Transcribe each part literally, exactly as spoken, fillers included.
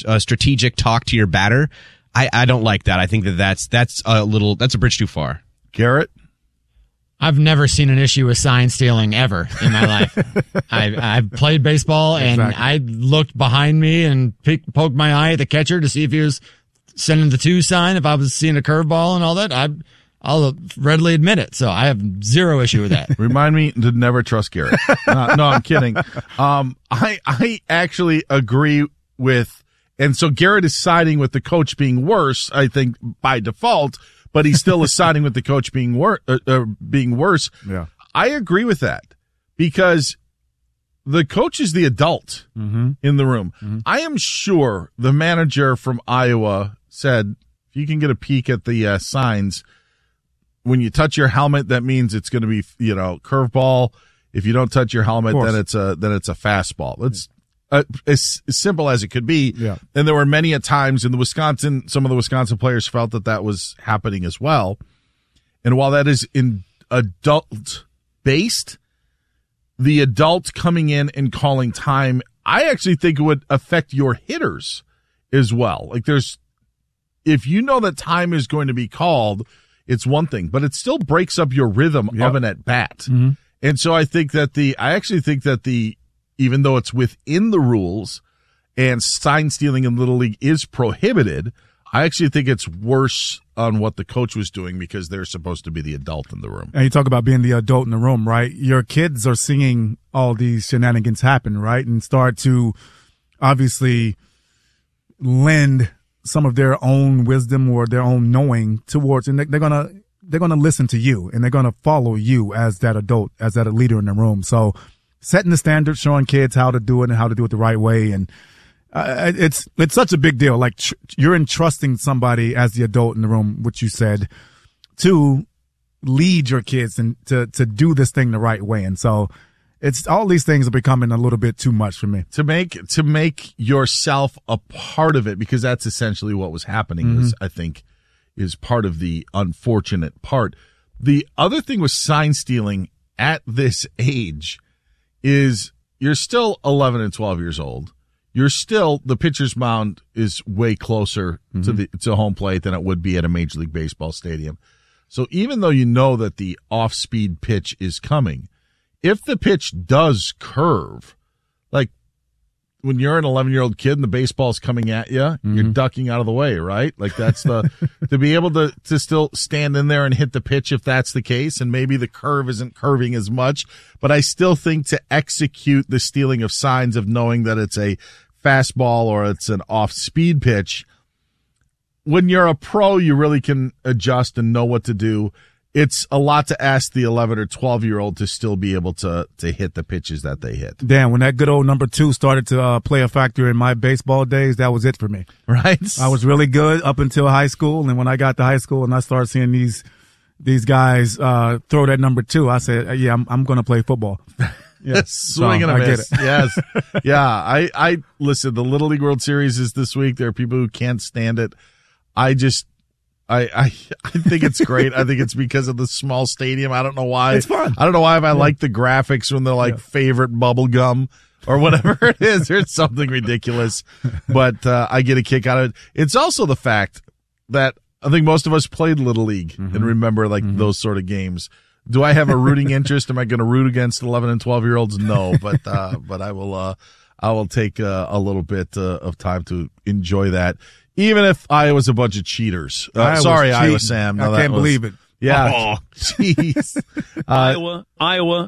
and uh, strategic talk to your batter. I, I don't like that. I think that that's that's a little that's a bridge too far. Garrett? I've never seen an issue with sign stealing ever in my life. I, I've played baseball, and exactly. I looked behind me and pick, poked my eye at the catcher to see if he was sending the two sign, if I was seeing a curveball and all that. I, I'll readily admit it. So I have zero issue with that. Remind me to never trust Garrett. no, no, I'm kidding. Um, I I actually agree with, and so Garrett is siding with the coach being worse, I think, by default. But he still is siding with the coach being wor- uh, uh, being worse. Yeah. I agree with that because the coach is the adult mm-hmm. in the room. Mm-hmm. I am sure the manager from Iowa said, if you can get a peek at the uh, signs, when you touch your helmet, that means it's going to be, you know, curveball. If you don't touch your helmet, then it's a then it's a fastball. It's Uh, as, as simple as it could be. Yeah. And there were many a times in the Wisconsin, some of the Wisconsin players felt that that was happening as well. And while that is in adult based, the adult coming in and calling time, I actually think it would affect your hitters as well. Like there's, if you know that time is going to be called, it's one thing, but it still breaks up your rhythm yep. of an at bat. Mm-hmm. And so I think that the, I actually think that the, even though it's within the rules and sign stealing in Little League is prohibited, I actually think it's worse on what the coach was doing because they're supposed to be the adult in the room. And you talk about being the adult in the room, right? Your kids are seeing all these shenanigans happen, right? And start to obviously lend some of their own wisdom or their own knowing towards, and they're going to, they're going to listen to you and they're going to follow you as that adult, as that leader in the room. So, setting the standard, showing kids how to do it and how to do it the right way. And uh, it's it's such a big deal. Like tr- you're entrusting somebody as the adult in the room, which you said, to lead your kids and to, to do this thing the right way. And so it's all these things are becoming a little bit too much for me. To make to make yourself a part of it, because that's essentially what was happening, mm-hmm. is, I think, is part of the unfortunate part. The other thing with sign stealing at this age is you're still eleven and twelve years old. You're still, the pitcher's mound is way closer mm-hmm. to the to home plate than it would be at a Major League Baseball stadium. So even though you know that the off-speed pitch is coming, if the pitch does curve, like when you're an eleven-year-old kid and the baseball's coming at you, mm-hmm. you're ducking out of the way, right? Like that's the, to be able to, to still stand in there and hit the pitch if that's the case, and maybe the curve isn't curving as much, but I still think to execute the stealing of signs of knowing that it's a fastball or it's an off-speed pitch, when you're a pro, you really can adjust and know what to do. It's a lot to ask the eleven or twelve year old to still be able to, to hit the pitches that they hit. Dan, when that good old number two started to uh, play a factor in my baseball days, that was it for me. Right. I was really good up until high school. And when I got to high school and I started seeing these, these guys, uh, throw that number two, I said, yeah, I'm, I'm going to play football. Yeah. Swing and a miss. Yes. Yeah. I, I, listen, the Little League World Series is this week. There are people who can't stand it. I just, I, I I think it's great. I think it's because of the small stadium. I don't know why. It's fun. I don't know why if I yeah. like the graphics when they're like yeah. favorite bubble gum or whatever it is. There's something ridiculous, but uh, I get a kick out of it. It's also the fact that I think most of us played Little League mm-hmm. and remember like mm-hmm. those sort of games. Do I have a rooting interest? Am I going to root against eleven and twelve year olds? No, but uh, but I will. Uh, I will take uh, a little bit uh, of time to enjoy that. Even if Iowa's a bunch of cheaters. Uh, sorry, Iowa Sam. No, I can't was, believe it. Yeah. Jeez. Oh. Uh, Iowa, Iowa.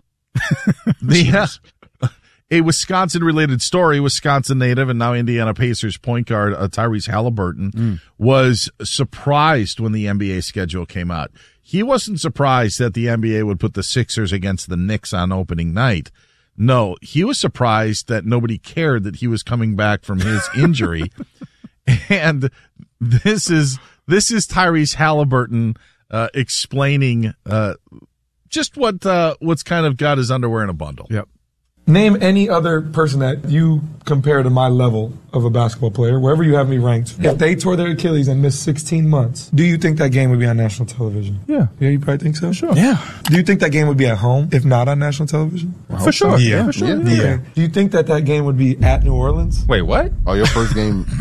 The, uh, a Wisconsin-related story, Wisconsin native and now Indiana Pacers point guard uh, Tyrese Halliburton mm. was surprised when the N B A schedule came out. He wasn't surprised that the N B A would put the Sixers against the Knicks on opening night. No, he was surprised that nobody cared that he was coming back from his injury. And this is this is Tyrese Halliburton uh, explaining uh, just what uh, what's kind of got his underwear in a bundle. Yep. Name any other person that you compare to my level of a basketball player, wherever you have me ranked. If they tore their Achilles and missed sixteen months, do you think that game would be on national television? Yeah. Yeah, you probably think so? Sure. Yeah. Do you think that game would be at home, if not on national television? For sure. Yeah. yeah. For sure. Yeah. yeah. Okay. Do you think that that game would be at New Orleans? Wait, what? Oh, your first game